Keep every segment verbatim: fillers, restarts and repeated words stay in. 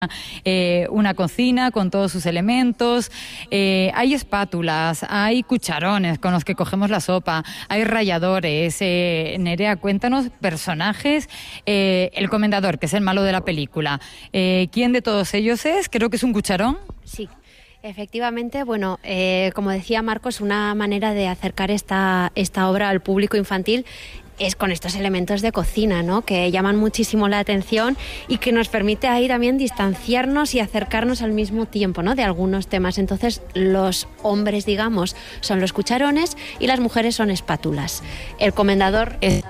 Eh, una cocina con todos sus elementos, eh, hay espátulas, hay cucharones con los que cogemos la sopa, hay ralladores. eh, Nerea, cuéntanos personajes, eh, el comendador, que es el malo de la película, eh, ¿quién de todos ellos es? Creo que es un cucharón. Sí. Efectivamente, bueno, eh, como decía Marcos, una manera de acercar esta, esta obra al público infantil es con estos elementos de cocina, ¿no?, que llaman muchísimo la atención y que nos permite ahí también distanciarnos y acercarnos al mismo tiempo, ¿no?, de algunos temas. Entonces, los hombres, digamos, son los cucharones y las mujeres son espátulas. El comendador es...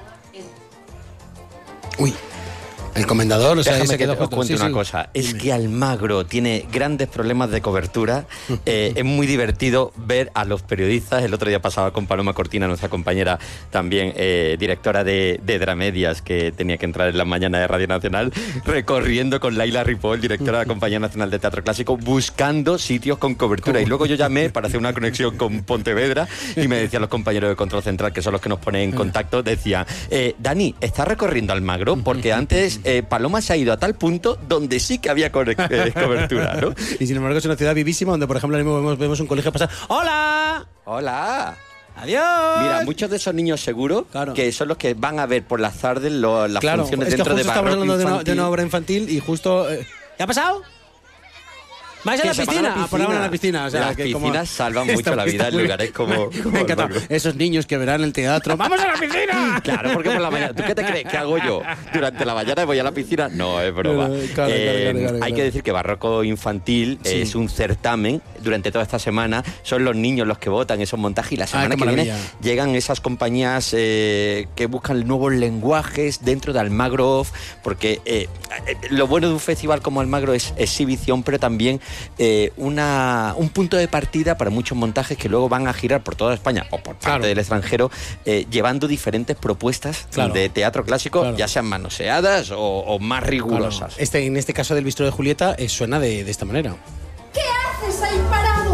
Uy. El comendador, o sea, Déjame ese que quedó os justo. cuente Sí, una sí. cosa. Es Dime. que Almagro tiene grandes problemas de cobertura. Eh, es muy divertido ver a los periodistas. El otro día pasaba con Paloma Cortina, nuestra compañera también, eh, directora de, de Dramedias, que tenía que entrar en la mañana de Radio Nacional, recorriendo con Laila Ripoll, directora de la Compañía Nacional de Teatro Clásico, buscando sitios con cobertura. Y luego yo llamé para hacer una conexión con Pontevedra y me decían los compañeros de Control Central, que son los que nos ponen en contacto, decían, eh, Dani, ¿estás recorriendo Almagro? Porque antes eh, Paloma se ha ido a tal punto donde sí que había co- eh, cobertura, ¿no? Y sin embargo es una ciudad vivísima donde, por ejemplo, ahora mismo vemos, vemos un colegio pasar. ¡Hola! ¡Hola! ¡Adiós! Mira, muchos de esos niños seguro Claro. que son los que van a ver por las tardes lo- las Claro, funciones es que dentro justo de estamos Barroco hablando de una, de Infantil. una obra infantil y justo... eh, ¿Qué ha pasado? ¿Vais a Que la se van piscina? a la Ah, pues van a la piscina. O sea, Las que como- piscinas salvan Está- mucho la vida está en muy lugares bien. como... Me, como me ha encantado. Almagro. Esos niños que verán el teatro. ¡Vamos a la piscina! Claro, porque por la mañana... ¿Tú qué te crees? ¿Qué hago yo? ¿Durante la mañana voy a la piscina? No, es broma. No, no, claro, Eh, claro, claro, claro. Hay que decir que Barroco Infantil Sí. es un certamen durante toda esta semana. Son los niños los que votan esos montajes y la semana qué que viene maravilla. llegan esas compañías eh, que buscan nuevos lenguajes dentro de Almagro Off, porque eh, eh, lo bueno de un festival como Almagro es exhibición, pero también eh, una, un punto de partida para muchos montajes que luego van a girar por toda España o por parte Claro. del extranjero, eh, llevando diferentes propuestas Claro. de teatro clásico, Claro. ya sean manoseadas o, o más Claro. rigurosas. Este, en este caso del bistro de Julieta eh, suena de, de esta manera.